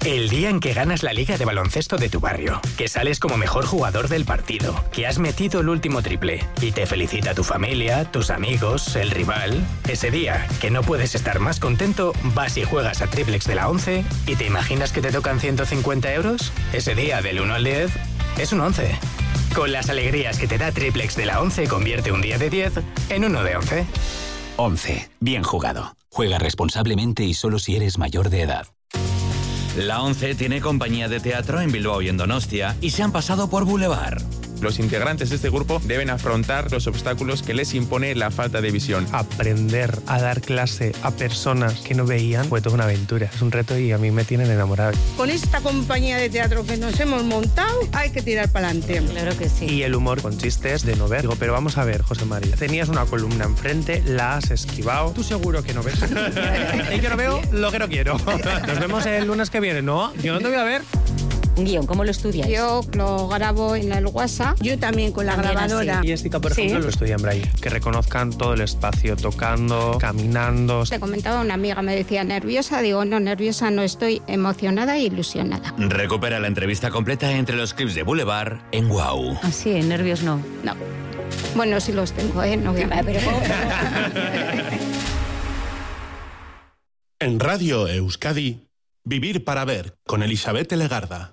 El día en que ganas la liga de baloncesto de tu barrio, que sales como mejor jugador del partido, que has metido el último triple y te felicita tu familia, tus amigos, el rival. Ese día, que no puedes estar más contento, vas y juegas a Triplex de la 11 y te imaginas que te tocan 150 euros. Ese día, del 1 al 10, es un 11. Con las alegrías que te da Triplex de la 11, convierte un día de 10 en uno de 11. 11. Bien jugado. Juega responsablemente y solo si eres mayor de edad. La 11 tiene compañía de teatro en Bilbao y en Donostia y se han pasado por Boulevard. Los integrantes de este grupo deben afrontar los obstáculos que les impone la falta de visión. Aprender a dar clase a personas que no veían fue toda una aventura. Es un reto y a mí me tienen enamorado. Con esta compañía de teatro que nos hemos montado, hay que tirar para adelante. Claro que sí. Y el humor consiste es de no ver. Digo, pero vamos a ver, José María. Tenías una columna enfrente, la has esquivado. ¿Tú seguro que no ves? Y yo no veo lo que no quiero. Nos vemos el lunes que viene, ¿no? Yo no te voy a ver. Un guión, ¿cómo lo estudias? Yo lo grabo en el WhatsApp, yo también con la grabadora. Y Jessica, por ejemplo, lo estudia en braille. Que reconozcan todo el espacio, tocando, caminando. Te comentaba una amiga, me decía nerviosa, digo no, nerviosa no estoy, emocionada e ilusionada. Recupera la entrevista completa entre los clips de Boulevard en Wow. Ah, sí, nervios no. No. Bueno, sí los tengo, no voy a... Pero... En Radio Euskadi, Vivir para Ver, con Elizabeth Legarda.